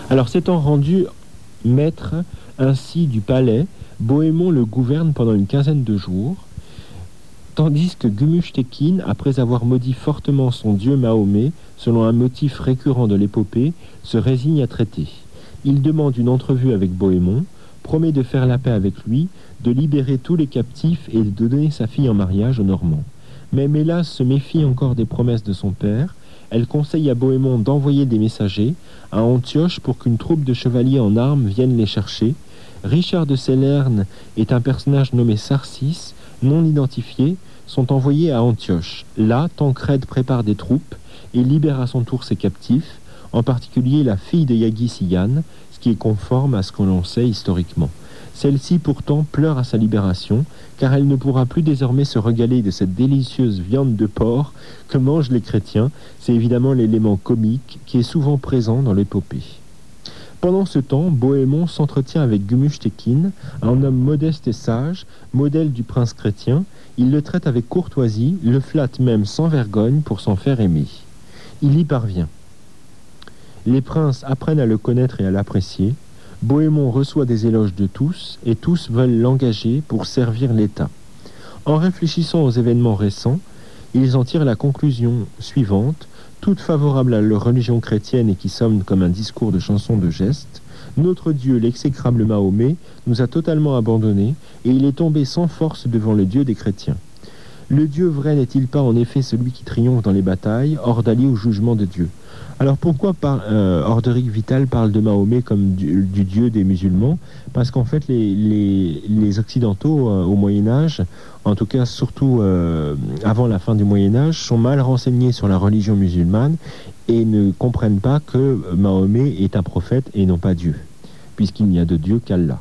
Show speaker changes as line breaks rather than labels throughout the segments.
Alors, s'étant rendu maître ainsi du palais, Bohémond le gouverne pendant une quinzaine de jours, tandis que Gumush-Tekin, après avoir maudit fortement son dieu Mahomet, selon un motif récurrent de l'épopée, se résigne à traiter. Il demande une entrevue avec Bohémond, promet de faire la paix avec lui, de libérer tous les captifs et de donner sa fille en mariage aux Normands. Mais Mélas se méfie encore des promesses de son père. Elle conseille à Bohémond d'envoyer des messagers à Antioche pour qu'une troupe de chevaliers en armes vienne les chercher. Richard de Célerne et un personnage nommé Sarcis, non identifié, sont envoyés à Antioche. Là, Tancrède prépare des troupes et libère à son tour ses captifs, en particulier la fille de Yaghi Yann, ce qui est conforme à ce que l'on sait historiquement. Celle-ci pourtant pleure à sa libération, car elle ne pourra plus désormais se régaler de cette délicieuse viande de porc que mangent les chrétiens. C'est évidemment l'élément comique qui est souvent présent dans l'épopée. Pendant ce temps, Bohémond s'entretient avec Gumush-Tekin, un homme modeste et sage, modèle du prince chrétien. Il le traite avec courtoisie, le flatte même sans vergogne pour s'en faire aimer. Il y parvient. Les princes apprennent à le connaître et à l'apprécier. Bohémond reçoit des éloges de tous, et tous veulent l'engager pour servir l'État. En réfléchissant aux événements récents, ils en tirent la conclusion suivante, toute favorable à leur religion chrétienne et qui sonne comme un discours de chanson de geste. Notre Dieu, l'exécrable Mahomet, nous a totalement abandonnés, et il est tombé sans force devant le Dieu des chrétiens. Le Dieu vrai n'est-il pas en effet celui qui triomphe dans les batailles, hors d'aller au jugement de Dieu? Alors pourquoi Orderic Vital parle de Mahomet comme du Dieu des musulmans? Parce qu'en fait les Occidentaux au Moyen-Âge, en tout cas surtout avant la fin du Moyen-Âge, sont mal renseignés sur la religion musulmane et ne comprennent pas que Mahomet est un prophète et non pas Dieu, puisqu'il n'y a de Dieu qu'Allah.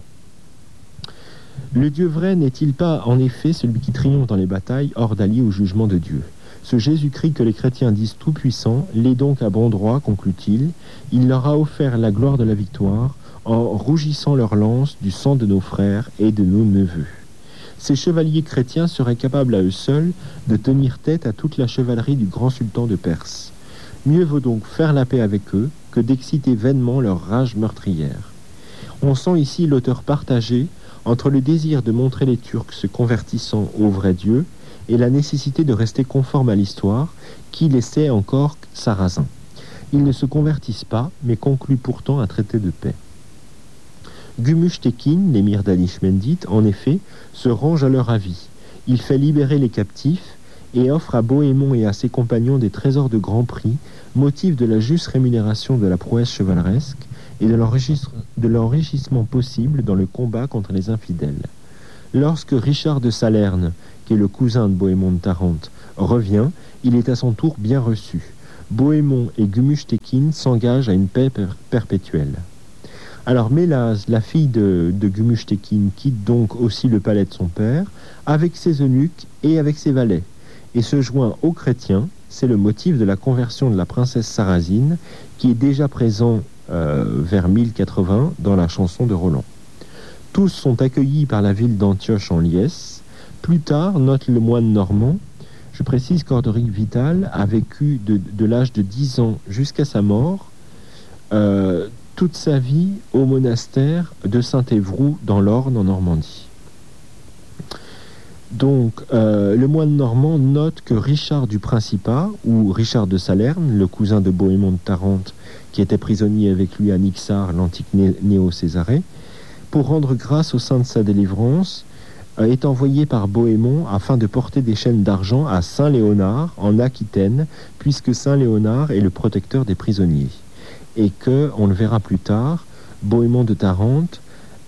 Le Dieu vrai n'est-il pas en effet celui qui triomphe dans les batailles, hors d'aller au jugement de Dieu? Ce Jésus-Christ que les chrétiens disent tout-puissant l'est donc à bon droit, conclut-il. Il leur a offert la gloire de la victoire en rougissant leur lance du sang de nos frères et de nos neveux. Ces chevaliers chrétiens seraient capables à eux seuls de tenir tête à toute la chevalerie du grand sultan de Perse. Mieux vaut donc faire la paix avec eux que d'exciter vainement leur rage meurtrière. On sent ici l'auteur partagé entre le désir de montrer les Turcs se convertissant au vrai Dieu et la nécessité de rester conforme à l'histoire qui laissait encore Sarrazin. Ils ne se convertissent pas, mais concluent pourtant un traité de paix. Gumush-Tekin, l'émir d'Anishmendit, en effet, se range à leur avis. Il fait libérer les captifs et offre à Bohémond et à ses compagnons des trésors de grand prix, motif de la juste rémunération de la prouesse chevaleresque et de l'enrichissement possible dans le combat contre les infidèles. Lorsque Richard de Salerne, qui est le cousin de Bohémond de Tarente, revient, il est à son tour bien reçu. Bohémond et Gumush-Tekin s'engagent à une paix perpétuelle. Alors Mélaz, la fille de Gumush-Tekin, quitte donc aussi le palais de son père, avec ses eunuques et avec ses valets, et se joint aux chrétiens. C'est le motif de la conversion de la princesse Sarrazine, qui est déjà présent vers 1080 dans la chanson de Roland. Tous sont accueillis par la ville d'Antioche en liesse. Plus tard, note le moine normand, je précise qu'Orderic Vital a vécu de l'âge de 10 ans jusqu'à sa mort, toute sa vie au monastère de Saint-Évroult dans l'Orne en Normandie. Donc, le moine normand note que Richard du Principat, ou Richard de Salerne, le cousin de Bohémond de Tarente, qui était prisonnier avec lui à Nixar, l'antique Néo-Césarée, pour rendre grâce au sein de sa délivrance, est envoyé par Bohémond afin de porter des chaînes d'argent à Saint-Léonard, en Aquitaine, puisque Saint-Léonard est le protecteur des prisonniers. Et que, on le verra plus tard, Bohémond de Tarente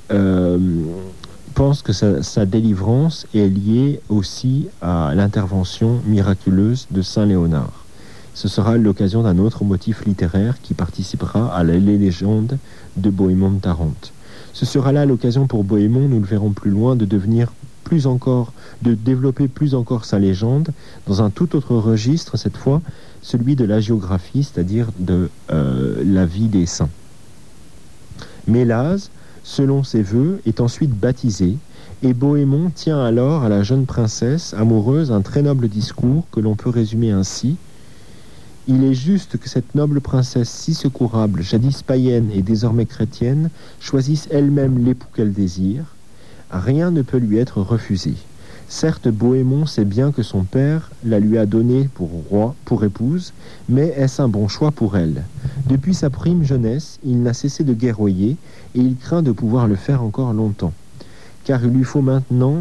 pense que sa délivrance est liée aussi à l'intervention miraculeuse de Saint-Léonard. Ce sera l'occasion d'un autre motif littéraire qui participera à la légende de Bohémond de Tarente. Ce sera là l'occasion pour Bohémond, nous le verrons plus loin, de développer plus encore sa légende dans un tout autre registre, cette fois celui de l'hagiographie, c'est-à-dire de la vie des saints. Mélaz, selon ses vœux, est ensuite baptisé, et Bohémond tient alors à la jeune princesse amoureuse un très noble discours que l'on peut résumer ainsi. Il est juste que cette noble princesse si secourable, jadis païenne et désormais chrétienne, choisisse elle-même l'époux qu'elle désire. Rien ne peut lui être refusé. Certes, Bohémond sait bien que son père la lui a donnée pour roi, pour épouse, mais est-ce un bon choix pour elle? Depuis sa prime jeunesse, il n'a cessé de guerroyer, et il craint de pouvoir le faire encore longtemps. Car il lui faut maintenant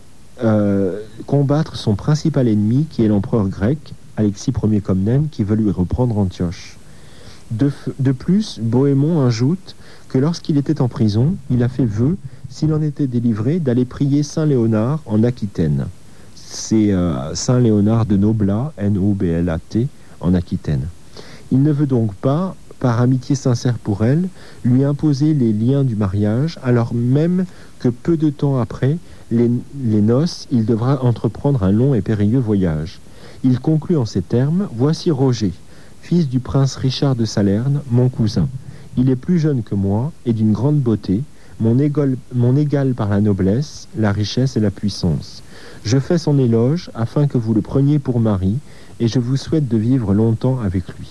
combattre son principal ennemi, qui est l'empereur grec, Alexis Ier Comnène, qui veut lui reprendre Antioche. De plus, Bohémond ajoute que lorsqu'il était en prison, il a fait vœu, s'il en était délivré, d'aller prier Saint Léonard en Aquitaine. C'est Saint Léonard de Noblat, N-O-B-L-A-T, en Aquitaine. Il ne veut donc pas, par amitié sincère pour elle, lui imposer les liens du mariage, alors même que peu de temps après les noces, il devra entreprendre un long et périlleux voyage. Il conclut en ces termes: « Voici Roger, fils du prince Richard de Salerne, mon cousin. Il est plus jeune que moi et d'une grande beauté, mon égal par la noblesse, la richesse et la puissance. Je fais son éloge afin que vous le preniez pour mari, et je vous souhaite de vivre longtemps avec lui. »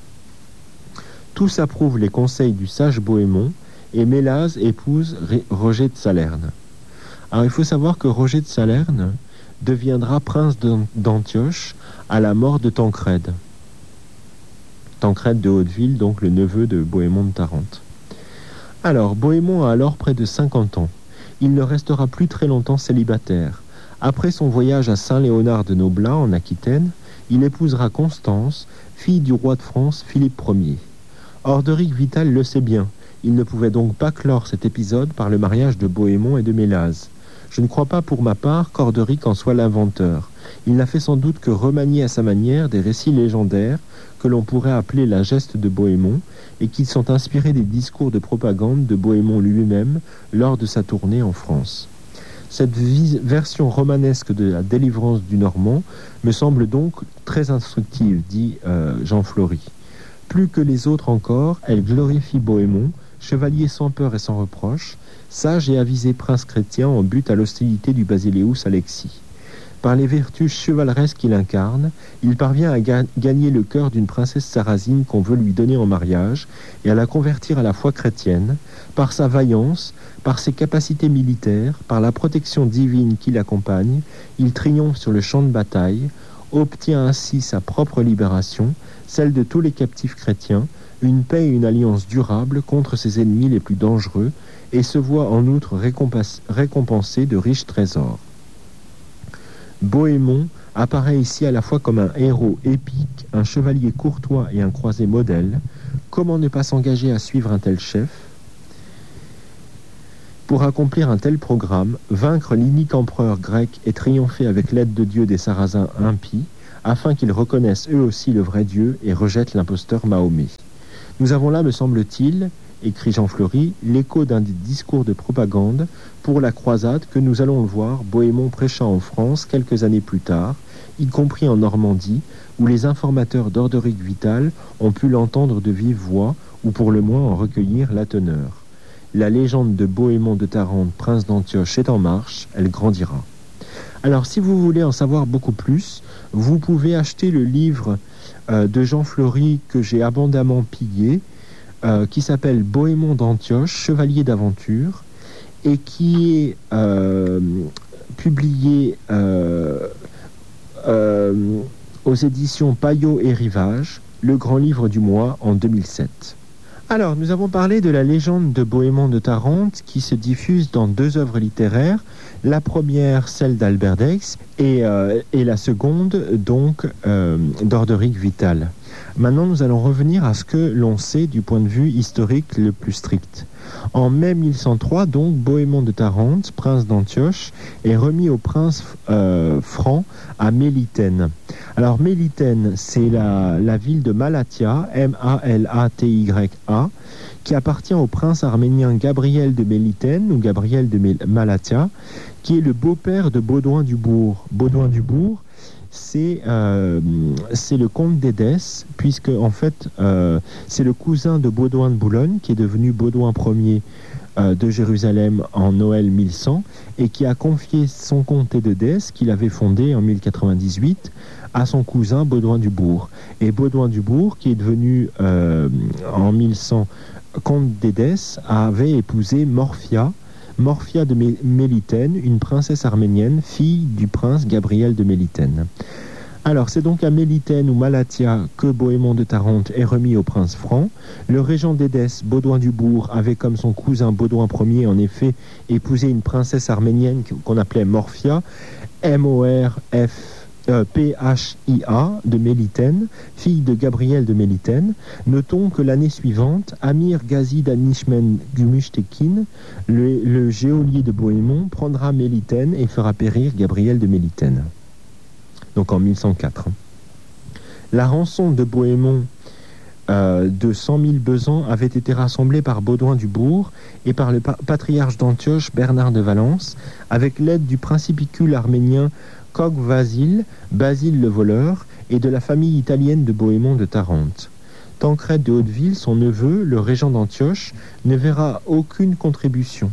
Tous approuvent les conseils du sage Bohémond, et Mélase épouse Roger de Salerne. Alors il faut savoir que Roger de Salerne deviendra prince d'Antioche à la mort de Tancrède. Tancrède de Hauteville, donc le neveu de Bohémond de Tarente. Alors, Bohémond a alors près de 50 ans. Il ne restera plus très longtemps célibataire. Après son voyage à Saint-Léonard de Noblat, en Aquitaine, il épousera Constance, fille du roi de France Philippe Ier. Orderic Vital le sait bien. Il ne pouvait donc pas clore cet épisode par le mariage de Bohémond et de Mélase. Je ne crois pas pour ma part qu'Orderic en soit l'inventeur. Il n'a fait sans doute que remanier à sa manière des récits légendaires que l'on pourrait appeler la geste de Bohémond et qui sont inspirés des discours de propagande de Bohémond lui-même lors de sa tournée en France. Cette version romanesque de la délivrance du Normand me semble donc très instructive, dit Jean Flory. Plus que les autres encore, elle glorifie Bohémond, chevalier sans peur et sans reproche, sage et avisé prince chrétien en but à l'hostilité du basileus Alexis. Par les vertus chevaleresques qu'il incarne, il parvient à gagner le cœur d'une princesse sarrasine qu'on veut lui donner en mariage et à la convertir à la foi chrétienne, par sa vaillance, par ses capacités militaires, par la protection divine qui l'accompagne, il triomphe sur le champ de bataille, obtient ainsi sa propre libération, celle de tous les captifs chrétiens, une paix et une alliance durable contre ses ennemis les plus dangereux, et se voit en outre récompensé de riches trésors. Bohémond apparaît ici à la fois comme un héros épique, un chevalier courtois et un croisé modèle. Comment ne pas s'engager à suivre un tel chef? Pour accomplir un tel programme, vaincre l'inique empereur grec et triompher avec l'aide de Dieu des Sarrasins impies, afin qu'ils reconnaissent eux aussi le vrai Dieu et rejettent l'imposteur Mahomet. Nous avons là, me semble-t-il, écrit Jean Flory, l'écho d'un des discours de propagande pour la croisade que nous allons le voir, Bohémond prêcha en France quelques années plus tard, y compris en Normandie, où les informateurs d'Orderic Vital ont pu l'entendre de vive voix, ou pour le moins en recueillir la teneur. La légende de Bohémond de Tarente, prince d'Antioche, est en marche, elle grandira. Alors, si vous voulez en savoir beaucoup plus, vous pouvez acheter le livre de Jean Flory que j'ai abondamment pillé, qui s'appelle Bohémond d'Antioche, chevalier d'aventure, et qui est publié aux éditions Payot et Rivage, le grand livre du mois en 2007. Alors, nous avons parlé de la légende de Bohémond de Tarente qui se diffuse dans deux œuvres littéraires. La première, celle d'Albert d'Aix, et la seconde, donc, d'Orderic Vital. Maintenant, nous allons revenir à ce que l'on sait du point de vue historique le plus strict. En mai 1103, donc, Bohémond de Tarente, prince d'Antioche, est remis au prince franc à Mélitène. Alors, Mélitène, c'est la ville de Malatia, M-A-L-A-T-Y-A, qui appartient au prince arménien Gabriel de Mélitène, ou Gabriel de Malatia, qui est le beau-père de Baudouin du Bourg. Baudouin du Bourg, c'est le comte d'Édesse, puisque en fait c'est le cousin de Baudouin de Boulogne qui est devenu Baudouin Ier de Jérusalem en Noël 1100 et qui a confié son comté d'Édesse, qu'il avait fondé en 1098, à son cousin Baudouin du Bourg. Et Baudouin du Bourg, qui est devenu en 1100 comte d'Édesse, avait épousé Morphia de Mélitène, une princesse arménienne, fille du prince Gabriel de Mélitène. Alors, c'est donc à Mélitène ou Malatia que Bohémond de Tarente est remis au prince franc. Le régent d'Édesse, Baudouin du Bourg, avait comme son cousin Baudouin Ier, en effet, épousé une princesse arménienne qu'on appelait Morphia, Phia de Mélitène, fille de Gabriel de Mélitène. Notons que l'année suivante, Amir Gazi Danishmen Gümüştekin, le geôlier de Bohémond, prendra Mélitène et fera périr Gabriel de Mélitène. Donc en 1104. La rançon de Bohémond de 100 000 besants avait été rassemblée par Baudouin du Bourg et par le patriarche d'Antioche Bernard de Valence, avec l'aide du principicule arménien Cog Basile le voleur, et de la famille italienne de Bohémond de Tarente. Tancrède de Hauteville, son neveu, le régent d'Antioche, ne verra aucune contribution.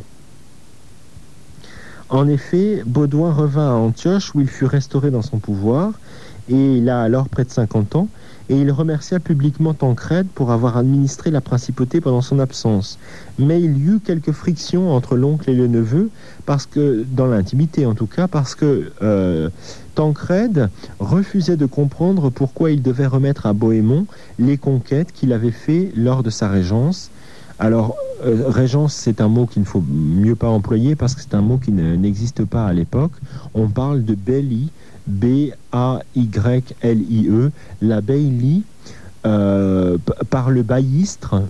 En effet, Baudouin revint à Antioche où il fut restauré dans son pouvoir, et il a alors près de 50 ans, et il remercia publiquement Tancrède pour avoir administré la principauté pendant son absence. Mais il y eut quelques frictions entre l'oncle et le neveu, parce que, dans l'intimité en tout cas, parce que Tancrède refusait de comprendre pourquoi il devait remettre à Bohémond les conquêtes qu'il avait faites lors de sa régence. Alors, régence, c'est un mot qu'il ne faut mieux pas employer parce que c'est un mot qui n'existe pas à l'époque. On parle de baillie, B-A-Y-L-I-E. La baillie, par le baillistre,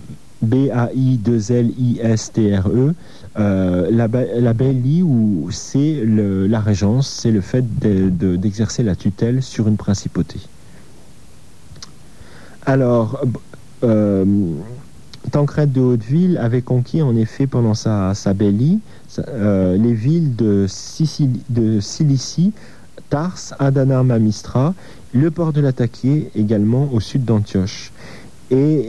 B-A-I-2-L-I-S-T-R-E. La baillie, c'est la régence, c'est le fait d'exercer la tutelle sur une principauté. Alors, Tancrède de Hauteville avait conquis en effet pendant sa baillie les villes de Cilicie, Tarse, Adana, Mamistra, le port de Latakié également au sud d'Antioche. Et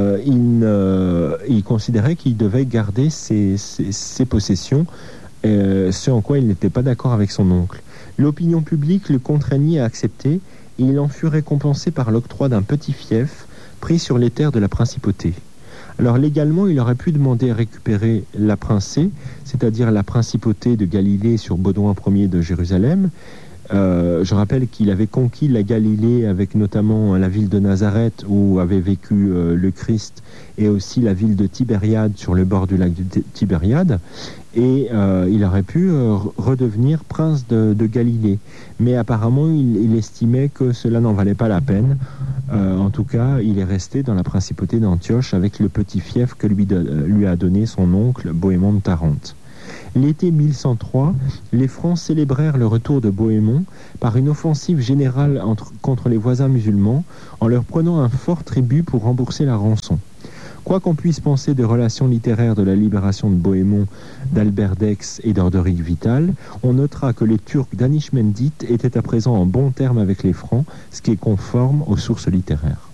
il considérait qu'il devait garder ses possessions, ce en quoi il n'était pas d'accord avec son oncle. L'opinion publique le contraignit à accepter et il en fut récompensé par l'octroi d'un petit fief pris sur les terres de la principauté. Alors légalement, il aurait pu demander à récupérer la princée, c'est-à-dire la principauté de Galilée sur Baudouin Ier de Jérusalem. Je rappelle qu'il avait conquis la Galilée avec notamment la ville de Nazareth où avait vécu le Christ et aussi la ville de Tibériade sur le bord du lac de Tibériade. Et il aurait pu redevenir prince de Galilée. Mais apparemment, il estimait que cela n'en valait pas la peine. En tout cas, il est resté dans la principauté d'Antioche avec le petit fief que lui a donné son oncle Bohémond de Tarente. L'été 1103, les Francs célébrèrent le retour de Bohémond par une offensive générale contre les voisins musulmans en leur prenant un fort tribut pour rembourser la rançon. Quoi qu'on puisse penser des relations littéraires de la libération de Bohémond, d'Albert d'Aix et d'Orderic Vital, on notera que les Turcs d'Anishmendit étaient à présent en bons termes avec les Francs, ce qui est conforme aux sources littéraires.